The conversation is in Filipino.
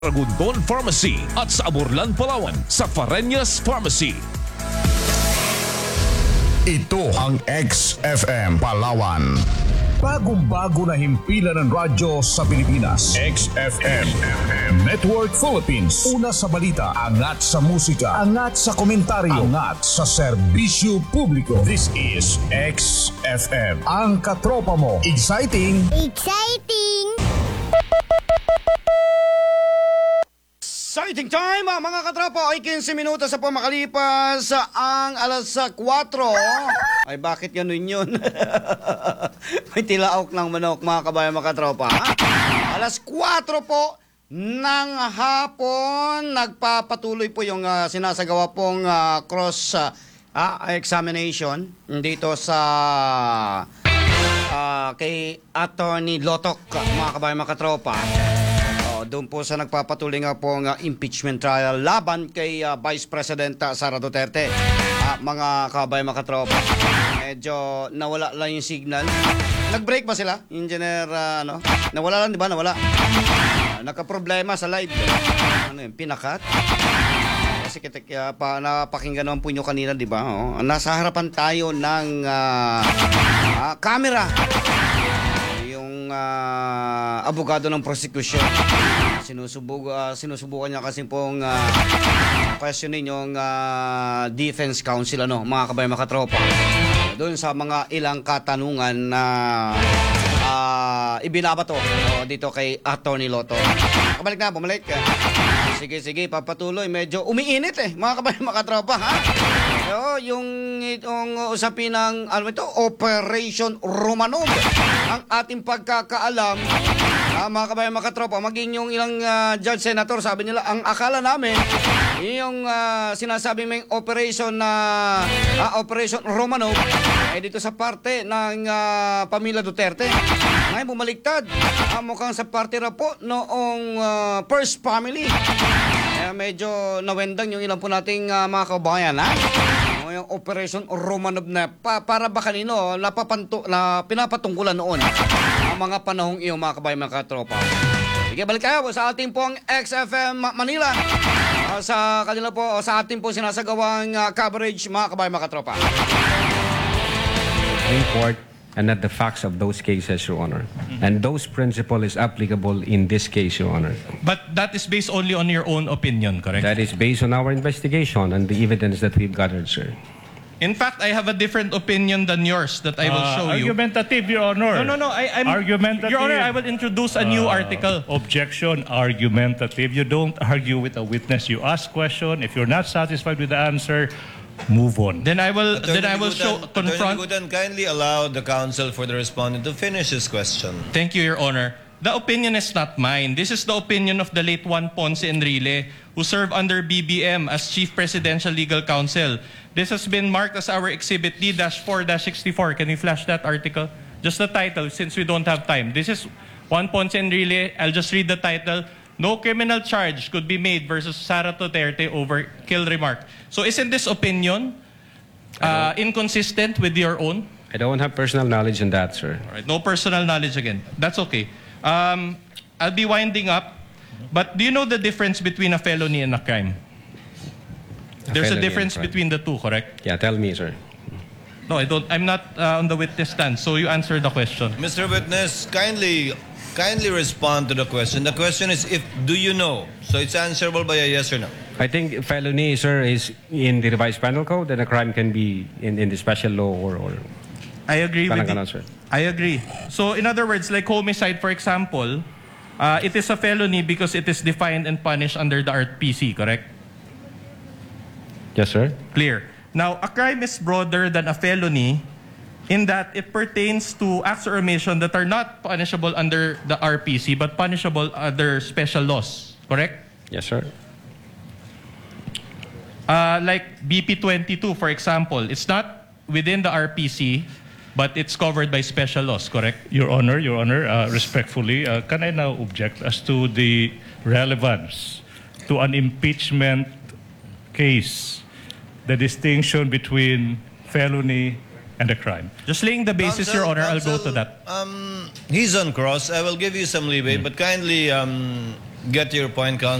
Ragundon Pharmacy at sa Aburlan, Palawan sa Fareñas Pharmacy. Ito ang XFM Palawan. Bagong-bago na himpilan ng radyo sa Pilipinas. XFM Network Philippines. Una sa balita, angat sa musika, angat sa komentaryo, angat sa serbisyo publiko. This is XFM. Ang katropa mo. Exciting! Exciting time mga katropa, ay 15 minutos sa po makalipas ang alas 4. Ay bakit ganun yun? May tilaok ng manok mga kabayan mga katropa. Alas 4 po ng hapon, nagpapatuloy po yung sinasagawa pong cross examination dito sa kay Attorney Lotok mga kabayan mga katropa. Doon po sa nagpapatuloy nga po ang impeachment trial laban kay Vice President Sara Duterte. Mga kabayan mga katropa, medyo nawala lang yung signal. Nag-break ba sila? Engineer, nawala lang, di ba? Nawala. Nakaproblema sa live. Pinakat. Kasi napakinggan naman po nyo kanina, di ba? Nasa harapan tayo ng camera. Abogado ng prosecution. Sinusubukan niya kasi pong questionin yung defense counsel, mga kabayan mga katropa. Doon sa mga ilang katanungan na ibinabato dito kay Attorney Loto. Bumalik. Sige, papatuloy. Medyo umiinit mga kabayan mga katropa, ha? Yung usapin ng Operation Romanov. Ang ating pagkakaalam, mga kabayan mga katropa, maging yung ilang judge senator, sabi nila, ang akala namin, yung sinasabi may operation Operation Romanov ay dito sa parte ng pamilya Duterte. Ngayon bumaliktad. Mukhang sa parte na po noong first family. Medyo nawendang yung ilang po nating mga kabayan, ha? Yung Operation Romanov na para ba kanino na pinapatungkulan noon ang mga panahong iyon, mga kabayan mga katropa. Sige, balik tayo sa ating pong XFM Manila, sa kanila po, sa ating pong sinasagawang coverage, mga kabayan mga katropa. Report and not the facts of those cases, Your Honor. And those principle is applicable in this case, Your Honor. But that is based only on your own opinion, correct? That is based on our investigation and the evidence that we've gathered, sir. In fact, I have a different opinion than yours that I will show you. Argumentative, Your Honor. No. I'm argumentative. Your Honor, I will introduce a new article. Objection, argumentative. You don't argue with a witness. You ask question. If you're not satisfied with the answer, move on. Then I will confront. Attorney, kindly allow the counsel for the respondent to finish his question. Thank you, Your Honor. The opinion is not mine. This is the opinion of the late Juan Ponce Enrile, who served under BBM as Chief Presidential Legal Counsel. This has been marked as our Exhibit D-4-64. Can you flash that article? Just the title, since we don't have time. This is Juan Ponce Enrile. I'll just read the title. No criminal charge could be made versus Sara Duterte over kill remark. So isn't this opinion inconsistent with your own? I don't have personal knowledge on that, sir. All right, no personal knowledge again. That's okay. I'll be winding up. But do you know the difference between a felony and a crime? There's a difference between the two, correct? Yeah, tell me, sir. No, I don't. I'm not on the witness stand, so you answer the question. Mr. Witness, kindly respond to the question. The question is, do you know? So it's answerable by a yes or no. I think felony, sir, is in the revised penal code, and a crime can be in the special law or I agree with you. Sir. I agree. So in other words, like homicide, for example, it is a felony because it is defined and punished under the RPC, correct? Yes, sir. Clear. Now, a crime is broader than a felony in that it pertains to acts or omission that are not punishable under the RPC but punishable under special laws, correct? Yes, sir. Like BP22, for example, it's not within the RPC, but it's covered by special laws, correct? Your Honor, respectfully, can I now object as to the relevance to an impeachment case, the distinction between felony and a crime? Just laying the basis, Your Honor, I'll go to that. He's on cross. I will give you some leeway, but kindly get your point,